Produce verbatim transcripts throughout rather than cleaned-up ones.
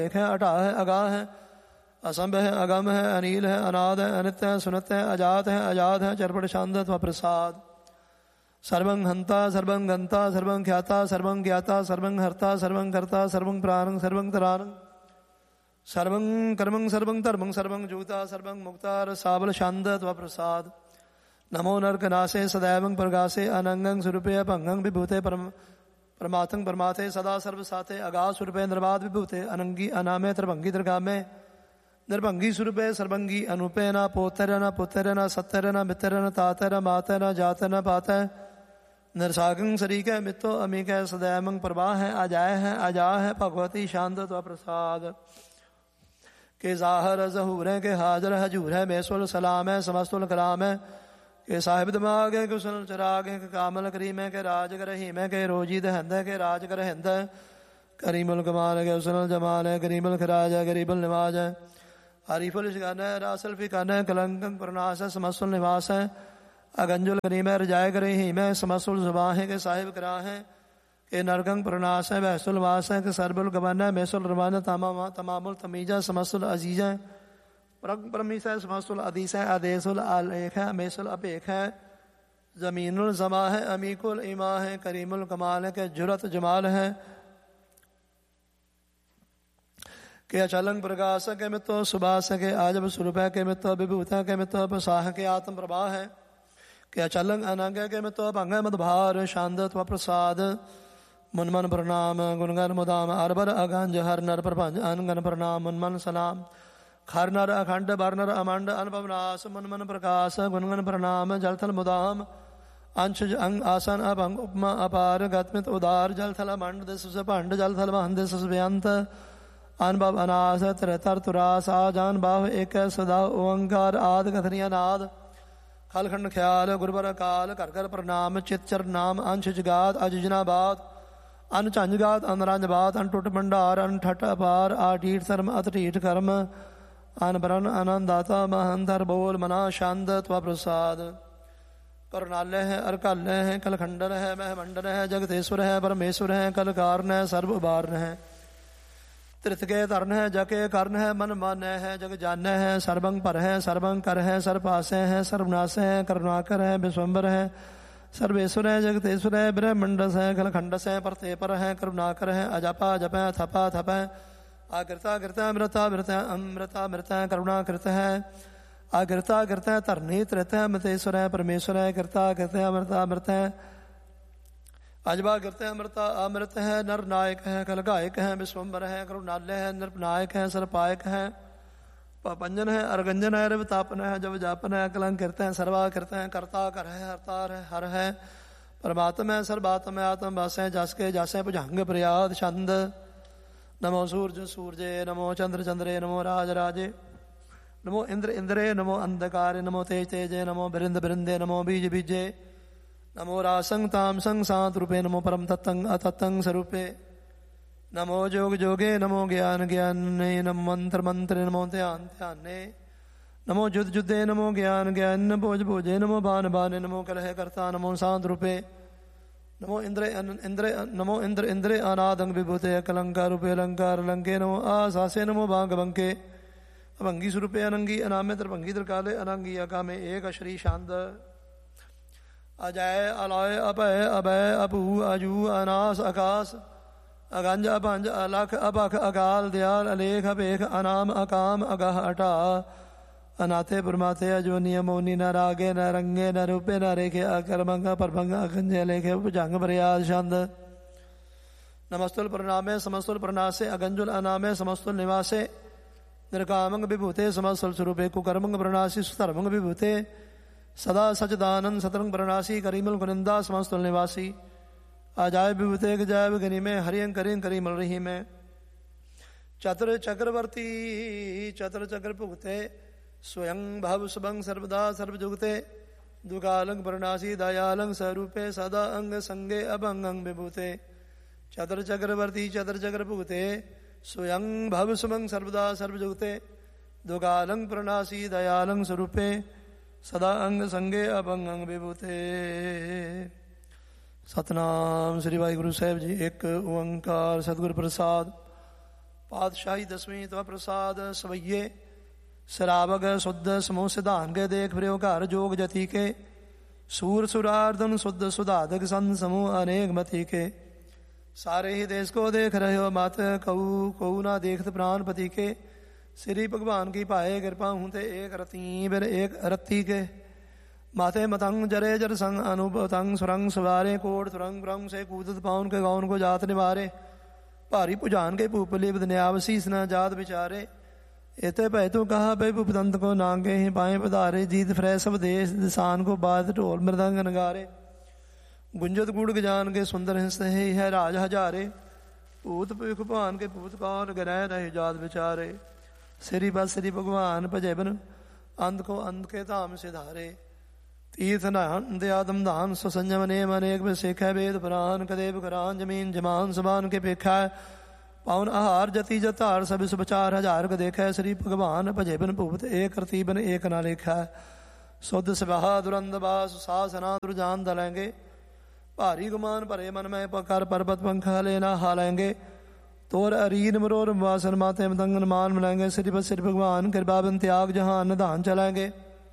एक है, अटा है, अगाह है, असंभ है, अगम है, अनील है, अनाद है, अनित्य है, सुनत है, अजात है, अजात है, चरपट शांत व प्रसाद। सर्वं हंता सर्वं गंता सर्वं ख्याता सर्वं ज्ञाता सर्वं हर्ता सर्वं कर्ता सर्वं प्राणं सर्वं तरानं सर्वं कर्मं सर्वं धर्मं सर्वं जुगता सर्वं मुक्ता साबल शांत व प्रसाद। नमो नरकनासे सदैवं प्रगासे अनंगं स्वरूपे अपंगं विभूते परम परमात्मं परमाथे सदा सर्वसाथे अगाध स्वरूपे निर्बाध विभूते अनंगी अनामे त्रिभंगी दीर्घामे निर्भंगी स्वरूपे सर्वंगी अनूपे न पोतर न पुत्र न सत्तर न मित्र न तातर न मातर न जात न पात निरसागं शरीक है मित्तो अमीक है सदैवं प्रवाह है अजाय है अजा है भगवती शांत व प्रसाद। के जाहर जहूर है के हाजर हजूर है मेसुल सलाम है समस्तुल कलाम है के साहिब दिमाग है के सुन चराग है के कामल करीम है के राज कर रहीम है के रोजी दहंद है के राज कर हिंद है करीमुल कमाल है के उसन जमाल है करीमुल खराज है गरीबुल निवाज है हरीफुल शिकाना है रासल फिकाना है कलंकं प्रनाश है समस्तुल निवास है अगंजुल करीम है रजाय कर रहीम है समस्तुल जुबान है के साहिब करा है के नरकंग प्रनाश है बहसुल वास है के सरबुल गबन है मेसुल रवाना तमाम तमामुल तमीजा समस्तुल अजीज है परम परमीस है समस्तुल अदीस है आदेशुल आलेख है मेसुल अपेख है जमीनुल जमा है अमीकुल इमा है करीमुल कमाल है के जुरत जमाल है के अचलंग प्रकाश के मित्व सुभाष के आजब स्वरूप है के मित्व विभूत है के मित्व प्रसाह के आत्म प्रभा है के अचलंग अनंग के मित्व भंग मदभार शांत व प्रसाद मुनमन प्रणाम गुणगन मुदाम अरबर अगंज हर नर प्रभंज अनगन प्रणाम मुनमन सलाम खर नर अखंड बर नर अमंड अनपवनाश मुनमन प्रकाश गुणगन प्रणाम जलथल मुदाम अंश अंग आसन अभंग उपमा अपार गतमित उदार जलथल मंड दिस भंड जलथल वहन दिस व्यंत अनुभव अनास त्रितर तुरास आजान भाव एक सदा ओंकार आद कथनिया नाद खलखंड ख्याल गुरबर काल कर कर प्रणाम चितचर नाम अंश जगात अजुजनाबाद अन झंझगात अनरंजबात अन टुट भंडार अन ठट अपार आठीठ धर्म अतठीठ कर्म अन बरन आनंदाता महंतर बोल मना शांत त्व प्रसाद। करनाल्य है अरकाल्य है कलखंडन है महमंडन है जगतेश्वर है परमेश्वर है कलकारण है सर्व उबारण है त्रितके तरण है जके कर्ण है मन मन है जग जान है सर्वंग पर है सर्वंग कर है सर्वपास है सर्वनाश है करुणाकर है विश्वम्बर है सर्वेश्वर है जगतेश्वर है ब्रह्मंडस है खलखंडस है परते पर है करुणाकर है अजपा जप है थपा थप है आकृता कृता अमृता मृत है अमृता मृत है करुणाकृत है आकृता कृत है तरनी त्रित है मृतेश्वर है परमेश्वर है कृता कृत है अमृता अमृत है अजबा करते हैं अमृता अमृत है नर नायक है कलगायक है विश्वम्बर है करुणालय है नृपनायक है सरपायक है पापंजन है अर्गंजन है रवतापन है जब जापन है कलंक करते हैं सर्वा करते हैं कर्ता कर है हरतार है हर है परमात्मा है सर्वात्म आत्म बस है जस के जस है भुजंग प्रयाद छंद नमो सूरज सूरजे नमो चंद्र चंद्रे नमो राज राजे नमो इंद्र इंद्रे नमो अंधकारे नमो तेज तेजे नमो बृंद बृंदे नमो बीज बीजे नमो रासंग तामसंग सात रूपे नमो परम तत्तंग अतत्तंग स्वरूपे नमो जोग जोगे नमो ज्ञान ज्ञान नमो मंत्र मंत्र नमो ध्यान ध्यान नमो जुद जुदे नमो ज्ञान ज्ञान भोज भोजे नमो बान बाने नमो कलह करता नमो सात रूपे नमो इंद्र इंद्र नमो इंद्र इंद्र अनादंग विभूते कलंकार रूपे अलंकार लंके नमो आसासे नमो बांग बंके अभंगी स्वरूपे अनंगी अनामे त्रिभंगी त्रिकाले अनंगी अकामे एक श्री शांत अजय अलय अभय अभय अभू अजू अनास आकाश अगंज अभंज अलख अभख अकाल दयाल अलेख अभेख अनाम अकाम अगह अटा अनाथे परमाथे अजोनी अमोनी न रागे न रंगे न रूपे न रेखे अकर्मंग परभंग अखंजे लेखे भुजंग प्रयाद छंद नमस्तुल प्रणामे समस्तुल प्रणासे अगंजुल अनामे समस्तुल निवासे निर्कामंग विभूते समस्तुल स्वरूपे कुकर्मंग प्रणासी सुधर्मंग विभूते सदा सचदानंद सतरंग प्रणासी करीमल गुनिंदा समस्तुल निवासी आजाय विभूते गजाय गनी में हरियं करीं करीमल रही में चतुर चक्रवर्ती चतुर चक्र भुगते स्वयं भव सुभंग सर्वदा सर्वजुगते दुकालंग प्रणासी दयालंग स्वरूपे सदा अंग संगे अभंगंग विभूते चतुर चक्रवर्ती चतुर चक्र भुगते स्वयं भव सुभंग सर्वदा सर्वजुगते दुकालंग प्रणासी दयालंग स्वरूपे सदा अंग संगे अभंगंग विभूते। सतनाम श्री वाहिगुरु साहिब जी। एक ओंकार सतगुर प्रसाद ਪਾਤਸ਼ਾਹੀ ਦਸਵੀਂ ਤਵ ਪ੍ਰਸਾਦ ਸਵਈਏ ਸਰਾਵਗ ਸੁਧ ਸਮੂਹ ਸਿਧਾਨ ਕੇ ਦੇਖ ਫਿਰਿਓ ਘਰ ਜੋਗ ਜਤੀ ਕੇ ਸੂਰ ਸੁਰਾਰਦਨ ਸੁਧ ਸੁਧਾਦਕ ਸੰਤ ਸਮੂਹ ਅਨੇਕ ਮਤੀ ਕੇ ਸਾਰੇ ਹੀ ਦੇਸ਼ ਕੋ ਦੇਖ ਰਹੇ ਹੋ ਮਤ ਕਉ ਕਉ ਨਾ ਦੇਖਤ ਪ੍ਰਾਨ ਪਤੀ ਕੇ श्री भगवान की पाए कृपा हूँ ते एक रती बिर एक रत्ती के माथे मतंग जरे जर संग अनुभवतंग सुरंग सवारे कोट सुरंग ब्रंग से कूदत पाउन के गाउन को जात निवारे भारी पुजान के भूपली बदन्याव शीस न जात बिचारे इते भय तो कहा भय भूपतंत को नांगे ही पाए पधारे जीत फ्रै सब देश दिसान को बाद ढोल मृदंग नगारे गुंजत गुड़ गजान के सुंदर हिंस है राज हजारे भूत भविख भान के भूत कौन ग्रह रहे जात बिचारे श्री बस श्री भगवान भजे बन अंध को अंध के धाम से धारे तीर्थ नयन दयादम दान सुसंजम नेम अनेक में सेख वेद पुराण कदेव करान जमीन जमान समान के पेखा पावन आहार जति जतार सब सुपचार हजार को देखा श्री भगवान भजे बन भूत एक रतीबन एक ना लेखा शुद्ध सबाह दुरंद बास सासना दुर्जान दलेंगे भारी गुमान भरे मन में पकर पर्वत पंखा लेना हालेंगे तोर अरीन मरोर वासन माते मतंगन मान मिलाएंगे श्री बस श्री भगवान कृपाबन त्याग जहान निधान चलाएंगे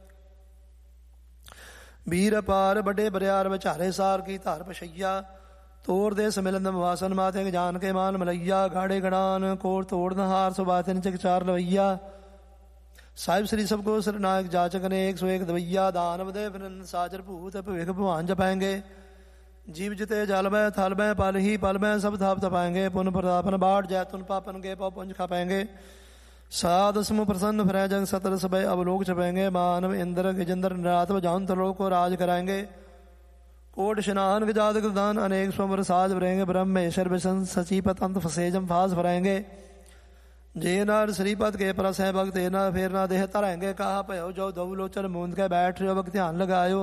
वीर अपार बड़े बरियार बचारे सार की धार पशैया तोर दे समिलन वासन माते जान के मान मलैया गाड़े गड़ान कोर तोड़ नहार सुबाते निचक चार लवैया साहिब श्री सबको सरनायक जाचक ने एक सौ एक दवैया दानव दे साजर भूत भविख भगवान जपाएंगे जीव जिते जल में थल में पल ही पल में सब थाप तपाएंगे पुन प्रतापन बाढ़ जैतुन पापन के पौ पुंज खापेंगे साध समूह प्रसन्न फ्रै जग सतर सबय अवलोक छपेंगे मानव इंद्र गजेंद्र निरात जान तलोक को राज कराएंगे कोट स्नान गजाद दान अनेक स्वमर साज भरेंगे ब्रह्मेश्वर विशन सचीपत अंत फसेजम फास भरेंगे जे नार श्रीपद के परस है भक्त ना फेर ना देह तरेंगे कहा भयो जो दो लोचन मूंद के बैठ रहे भक्त ध्यान लगायो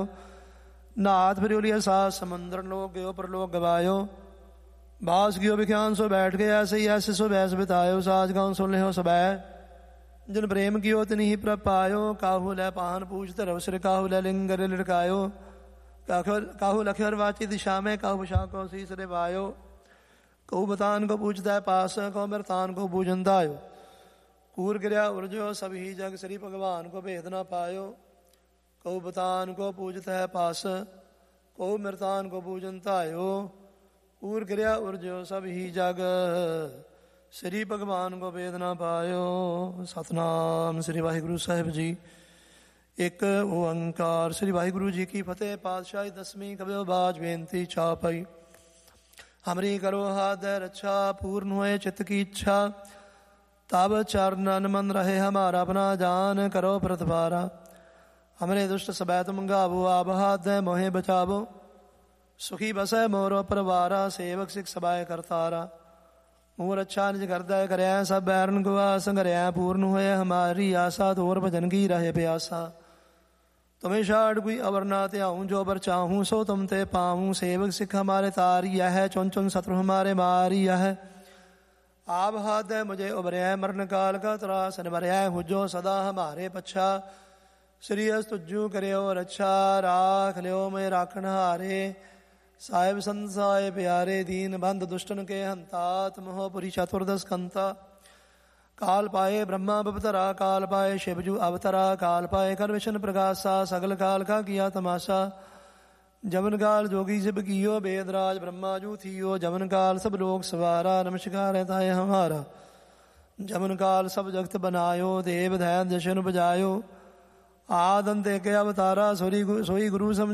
नाथ फिर सा समंदर लोग गयो पर लोग गवायो बास गियो विख्यान सो बैठ गए ऐसे ही ऐसे सो बैस बितायो साज गाँव सुन ले हो सब जिन प्रेम कियो तिनी ही प्रभ पायो काहू लै पाहन पूछ धरव सिर काहू लै लिंग लड़कायो काहू लखर वाची दिशा में काहू भुषा को शीस रे वायो कहू बतान को पूछता है पास को मृतान को पूजनता आयो कूर गिरया उर्जो सब ही जग श्री भगवान को भेद ना पायो कहू बतान को पूजत है पास कहू मृतान को पूजनता आयो कूर गिरया उर्जो सब ही जग श्री भगवान को भेद ना पायो सतनाम श्री वाहिगुरु साहिब जी एक ओंकार श्री वाहिगुरु जी की फतेह पातशाही दसवीं कब्यो बाज बेनती चापई हमरी करो हाथ रक्षा पूर्ण हुए चित्त की इच्छा तब चरणन मन रहे हमारा अपना जान करो प्रतिपारा हमरे दुष्ट सबैत मंगावो आप हाथ मोहे बचावो सुखी बसै मोरो परवारा सेवक सिख सबाय करतारा मोर अच्छा निज करदा करया सब बैरन गुआस करया पूर्ण होए हमारी आशा तोर भजन की रहे प्यासा तुम्हें छाड़ कोई अवर ना त्याऊं जो बर चाहूं सो तुम ते पाऊं सेवक सिख हमारे तारी यह चुन चुन शत्रु हमारे मारी यह आप हाथ मुझे उबरया मरण काल का त्रास निबरया हुजो सदा हमारे पच्छा श्री अस तुझू करो रक्षा राख लियो मैं राखण हारे साहिब संसाय प्यारे दीन बंध दुष्टन के हंता तुम हो पुरी चतुर्दश कंता काल पाए ब्रह्मा बपतरा काल पाए शिवजू अवतरा काल पाए कर विशन प्रकाशा सगल काल का किया तमाशा जमन काल जोगी शिव कियो बेदराज ब्रह्मा जू थियो जमन काल सब लोग सवारा नमस्कार है ताए हमारा जमन काल सब जगत बनायो देव ध्यान जशन बजायो आदंते के अवतारा सोई सोई गुरु समझ